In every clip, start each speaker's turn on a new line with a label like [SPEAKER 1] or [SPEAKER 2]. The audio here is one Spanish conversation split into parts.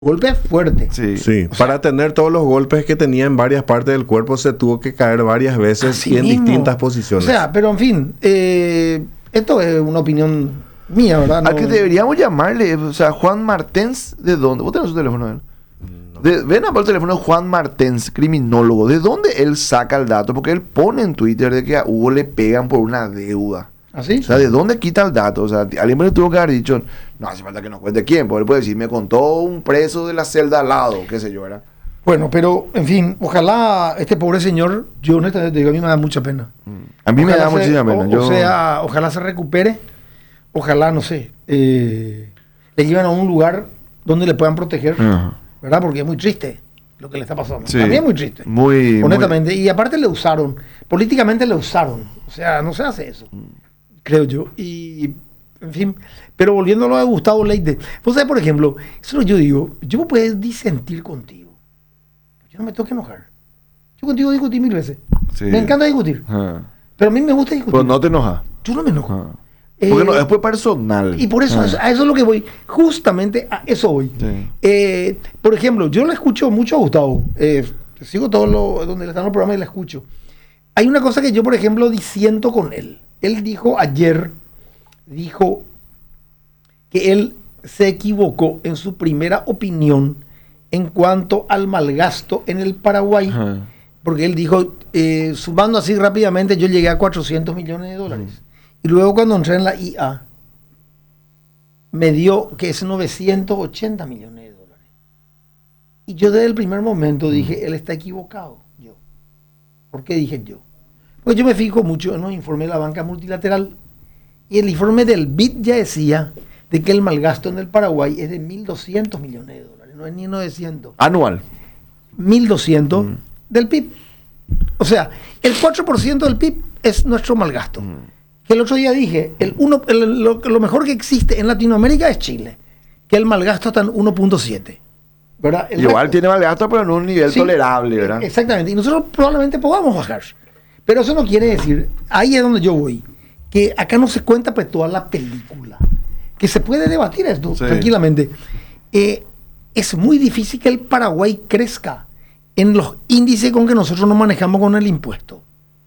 [SPEAKER 1] Golpe fuerte.
[SPEAKER 2] Sí.
[SPEAKER 3] Sí, para tener todos los golpes que tenía en varias partes del cuerpo se tuvo que caer varias veces
[SPEAKER 1] Así
[SPEAKER 3] y en
[SPEAKER 1] mismo.
[SPEAKER 3] distintas posiciones.
[SPEAKER 1] O sea, pero en fin, esto es una opinión mía, ¿verdad?
[SPEAKER 2] A que deberíamos llamarle, o sea, Juan Martens, ¿de dónde? ¿Vos tenés su teléfono de él? Ven a por el teléfono de Juan Martens, criminólogo. ¿De dónde él saca el dato? Porque él pone en Twitter de que a Hugo le pegan por una deuda.
[SPEAKER 1] ¿Así?
[SPEAKER 2] O sea, ¿de dónde quita el dato? O sea, alguien me tuvo que haber dicho, no hace falta que nos cuente quién, porque él puede decir, me contó un preso de la celda al lado, qué sé yo, ¿verdad?
[SPEAKER 1] Bueno, pero, en fin, ojalá este pobre señor, yo honestamente te digo, a mí me da mucha pena.
[SPEAKER 2] A mí me
[SPEAKER 1] Ojalá
[SPEAKER 2] da muchísima pena.
[SPEAKER 1] O sea, ojalá se recupere, ojalá, no sé, le lleven a un lugar donde le puedan proteger,
[SPEAKER 2] Ajá.
[SPEAKER 1] ¿verdad? Porque es muy triste lo que le está pasando.
[SPEAKER 2] Sí.
[SPEAKER 1] También es muy triste.
[SPEAKER 2] Muy,
[SPEAKER 1] honestamente. Y aparte le usaron, políticamente le usaron. O sea, no se hace eso, creo yo. Y, en fin, pero volviendo a lo de Gustavo Leite, vos sabés, por ejemplo, eso es lo que yo digo, yo puedo disentir contigo. Yo no me tengo que enojar. Yo contigo discutí 1000 veces.
[SPEAKER 2] Sí.
[SPEAKER 1] Me encanta discutir.
[SPEAKER 2] Ajá.
[SPEAKER 1] Pero a mí me gusta discutir.
[SPEAKER 2] Pues no te enojas.
[SPEAKER 1] Yo no me enojo.
[SPEAKER 2] Ajá. Porque no, es pues personal.
[SPEAKER 1] Y por eso, a eso es lo que voy. Justamente a eso voy.
[SPEAKER 2] Sí.
[SPEAKER 1] Por ejemplo, yo le escucho mucho a Gustavo. Sigo todo donde están los programas y le escucho. Hay una cosa que yo, por ejemplo, disiento con él. Él dijo ayer, que él se equivocó en su primera opinión en cuanto al malgasto en el Paraguay.
[SPEAKER 2] Ajá.
[SPEAKER 1] Porque él dijo, sumando así rápidamente, yo llegué a 400 millones de dólares. Y luego cuando entré en la IA, me dio que es 980 millones de dólares. Y yo desde el primer momento dije, él está equivocado. Yo. ¿Por qué dije yo? Pues yo me fijo mucho en los informes de la banca multilateral. Y el informe del BID ya decía de que el malgasto en el Paraguay es de 1.200 millones de dólares. No es ni 900.
[SPEAKER 2] Anual.
[SPEAKER 1] 1.200 del PIB. O sea, el 4% del PIB es nuestro malgasto. Que el otro día dije, lo mejor que existe en Latinoamérica es Chile, que el malgasto está en 1.7. ¿Verdad?
[SPEAKER 2] Igual tiene malgasto, pero en un nivel
[SPEAKER 1] Sí,
[SPEAKER 2] tolerable, ¿verdad?
[SPEAKER 1] Exactamente. Y nosotros probablemente podamos bajar. Pero eso no quiere decir, ahí es donde yo voy, que acá no se cuenta pues toda la película. Que se puede debatir esto
[SPEAKER 2] Sí.
[SPEAKER 1] tranquilamente. Es muy difícil que el Paraguay crezca en los índices con que nosotros nos manejamos con el impuesto.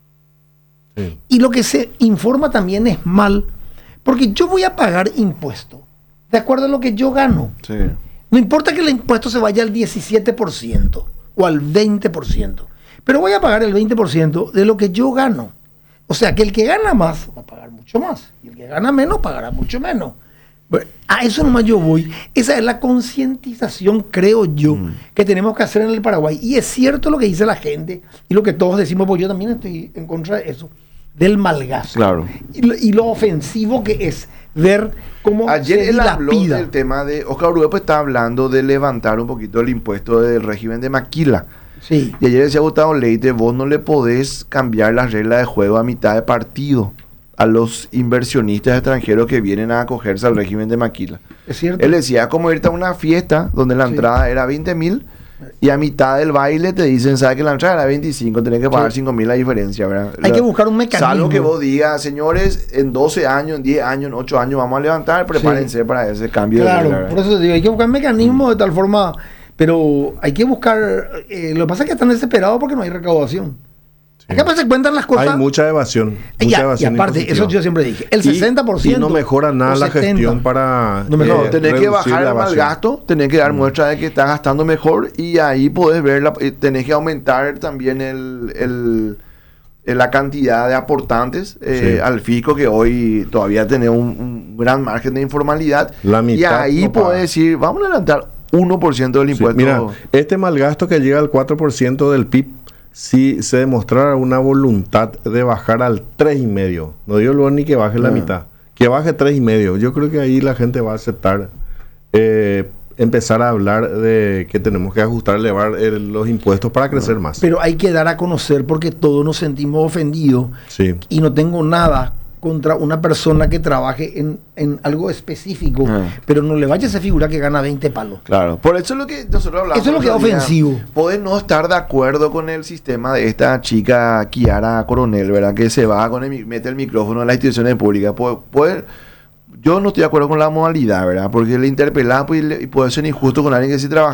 [SPEAKER 3] Sí.
[SPEAKER 1] Y lo que se informa también es mal, porque yo voy a pagar impuesto de acuerdo a lo que yo gano.
[SPEAKER 2] Sí.
[SPEAKER 1] No importa que el impuesto se vaya al 17% o al 20%, pero voy a pagar el 20% de lo que yo gano. O sea que el que gana más va a pagar mucho más y el que gana menos pagará mucho menos. Bueno, a eso nomás yo voy. Esa es la concientización, creo yo, que tenemos que hacer en el Paraguay. Y es cierto lo que dice la gente y lo que todos decimos, porque yo también estoy en contra de eso, del malgasto.
[SPEAKER 2] Claro.
[SPEAKER 1] Y lo ofensivo que es ver cómo
[SPEAKER 2] Ayer
[SPEAKER 1] se
[SPEAKER 2] él habló
[SPEAKER 1] dilapida.
[SPEAKER 2] del tema de... Oscar Urrué pues estaba hablando de levantar un poquito el impuesto del régimen de Maquila.
[SPEAKER 1] Sí.
[SPEAKER 2] Y ayer decía Gustavo Leite, vos no le podés cambiar las reglas de juego a mitad de partido a los inversionistas extranjeros que vienen a acogerse al régimen de Maquila.
[SPEAKER 1] Es cierto.
[SPEAKER 2] Él decía, es como irte a una fiesta donde la
[SPEAKER 1] Sí.
[SPEAKER 2] entrada era 20.000 y a mitad del baile te dicen, ¿sabes que la entrada era 25? Tenés que pagar
[SPEAKER 1] Sí.
[SPEAKER 2] 5.000 la diferencia, ¿verdad?
[SPEAKER 1] Hay que buscar un mecanismo.
[SPEAKER 2] Salvo que vos digas, señores, en 12 años, en 10 años, en 8 años vamos a levantar, prepárense para ese cambio de
[SPEAKER 1] Claro,
[SPEAKER 2] regla, ¿verdad?
[SPEAKER 1] por eso te digo, hay que buscar mecanismos de tal forma, pero hay que buscar, lo que pasa es que están desesperados porque no hay recaudación. Acá pues se cuentan las cosas.
[SPEAKER 3] Hay mucha evasión.
[SPEAKER 1] y,
[SPEAKER 3] Mucha
[SPEAKER 1] y
[SPEAKER 3] evasión
[SPEAKER 1] aparte,
[SPEAKER 3] impositiva.
[SPEAKER 1] eso yo siempre dije, el
[SPEAKER 3] Y-
[SPEAKER 1] 60%.
[SPEAKER 3] Y no mejora nada
[SPEAKER 1] o
[SPEAKER 3] la
[SPEAKER 1] 70%.
[SPEAKER 3] gestión para.
[SPEAKER 1] No mejora.
[SPEAKER 2] No, tenés que
[SPEAKER 3] reducir
[SPEAKER 2] bajar
[SPEAKER 3] la
[SPEAKER 2] el mal
[SPEAKER 3] evasión.
[SPEAKER 2] gasto, tenés que dar muestra de que estás gastando mejor y ahí podés ver, tenés que aumentar también la cantidad de aportantes
[SPEAKER 3] Sí.
[SPEAKER 2] al fisco, que hoy todavía tiene un gran margen de informalidad.
[SPEAKER 3] La
[SPEAKER 2] Y
[SPEAKER 3] mitad
[SPEAKER 2] ahí
[SPEAKER 3] no paga.
[SPEAKER 2] podés decir, vamos a adelantar 1% del
[SPEAKER 3] Sí,
[SPEAKER 2] impuesto.
[SPEAKER 3] mira, este malgasto que llega al 4% del PIB, si se demostrara una voluntad de bajar al 3,5, no digo luego ni que baje la mitad, que baje 3,5, yo creo que ahí la gente va a aceptar empezar a hablar de que tenemos que ajustar, elevar los impuestos para crecer más.
[SPEAKER 1] Pero hay que dar a conocer porque todos nos sentimos ofendidos
[SPEAKER 3] Sí.
[SPEAKER 1] y no tengo nada contra una persona que trabaje en algo específico, pero no le vaya a esa figura que gana 20 palos.
[SPEAKER 2] Claro, por eso es lo que nosotros hablamos.
[SPEAKER 1] Eso es lo que es
[SPEAKER 2] otro día.
[SPEAKER 1] ofensivo.
[SPEAKER 2] Podés no estar de acuerdo con el sistema de esta chica Kiara Coronel, ¿verdad? Que se va mete el micrófono en las instituciones públicas. Yo no estoy de acuerdo con la modalidad, ¿verdad? Porque le interpelás pues, y puede ser injusto con alguien que sí trabaja